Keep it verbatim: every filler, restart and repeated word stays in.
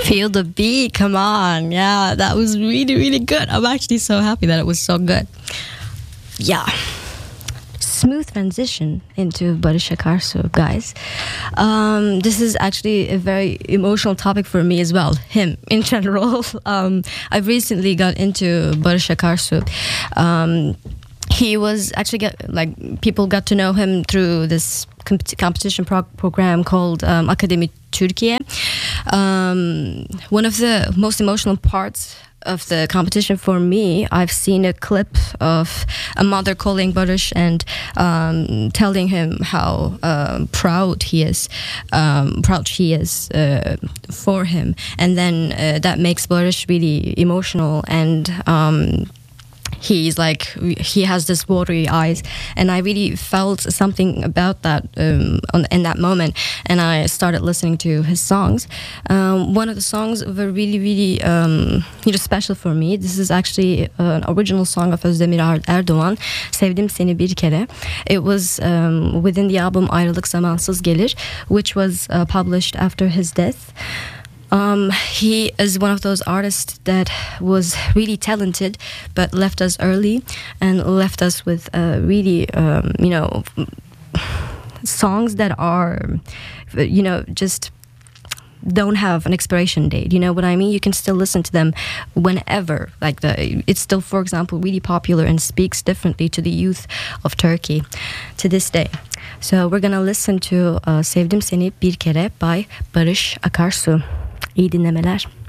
Feel the beat, come on. Yeah, that was really, really good. I'm actually so happy that it was so good. Yeah. Smooth transition into Barış Akarsu, guys. Um, this is actually a very emotional topic for me as well. Him, in general. um, I've recently got into Barış Akarsu. Um, he was actually get, like people got to know him through this comp- competition pro- program called um, Akademi Türkiye. Um, one of the most emotional parts of the competition for me, I've seen a clip of a mother calling Barış and um, telling him how um, proud he is, um, proud she is uh, for him, and then uh, that makes Barış really emotional, and um, he's like, he has this watery eyes, and I really felt something about that um, on, in that moment, and I started listening to his songs. Um, one of the songs were really, really um, you know, special for me. This is actually an original song of Özdemir Er- Erdoğan, Sevdim Seni Bir Kere. It was um, within the album Ayrılık Zamansız Gelir, which was uh, published after his death. Um, he is one of those artists that was really talented, but left us early and left us with uh, really, um, you know, songs that are, you know, just don't have an expiration date. You know what I mean? You can still listen to them whenever. Like the, it's still, for example, really popular and speaks differently to the youth of Turkey to this day. So we're gonna listen to uh, Sevdim Seni Bir Kere by Barış Akarsu. İyi dinlemeler.